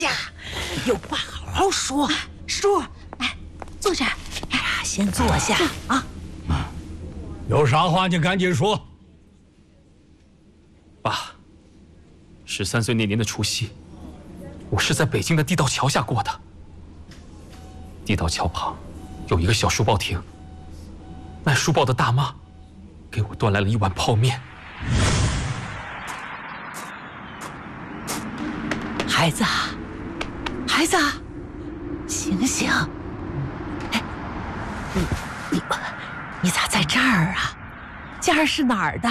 呀，有话好好说。叔， 哎，坐这儿。 哎呀，先坐下啊。 有啥话你赶紧说。 爸，13岁那年的除夕，我是在北京的地道桥下过的。地道桥旁有一个小书报亭，卖书报的大妈给我端来了一碗泡面。 孩子，孩子，醒醒！哎，你咋在这儿啊？家是哪儿的？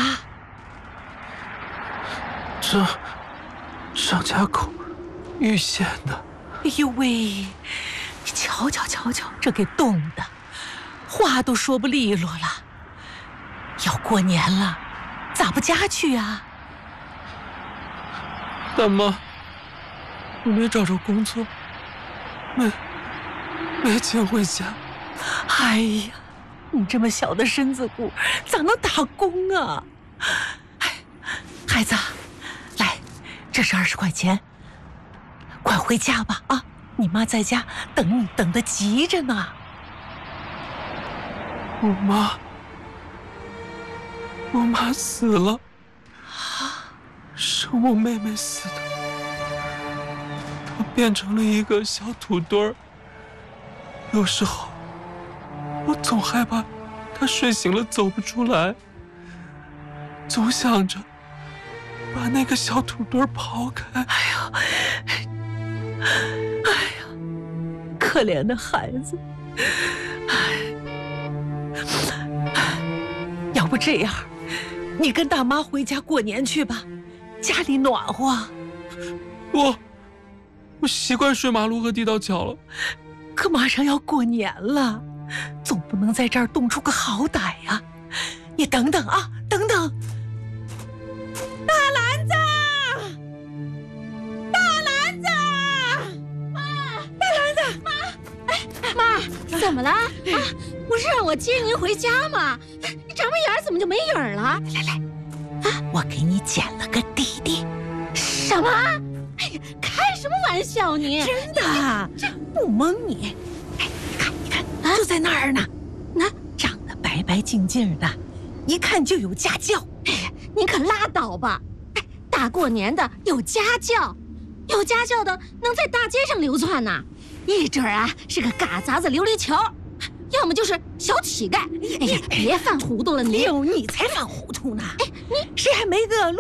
这张家口玉县的。 哎呦喂，你瞧瞧，这给冻的，话都说不利落了。要过年了，咋不家去啊？ 大妈，我没找着工作，没钱回家。 哎呀，你这么小的身子骨，咋能打工啊？哎，孩子，来，这是20块钱，快回家吧啊！你妈在家等你，等得急着呢。 我妈死了，生我妹妹死的。她变成了一个小土堆儿。有时候，我总害怕她睡醒了走不出来，总想着把那个小土堆儿刨开。 哎呀，可怜的孩子。要不这样，你跟大妈回家过年去吧，家里暖和。 我习惯睡马路和地道桥了。 可马上要过年了，总不能在这儿冻出个好歹呀！你等等啊，等等！大篮子，大篮子， 大篮子，妈，哎，妈，怎么了？啊，不是让我接您回家吗？你眨巴眼怎么就没影儿了？ 来，我给你捡了个弟弟。 什么？哎呀，开什么玩笑你？ 真的，不蒙你。哎，你看，就在那儿呢。长得白白净净的，一看就有家教。 哎呀，您可拉倒吧！哎，大过年的有家教，有家教的能在大街上流窜呐，一准儿啊是个嘎杂子琉璃球，要么就是小乞丐。哎呀，别犯糊涂了你！ 你才犯糊涂呢！哎，谁还没个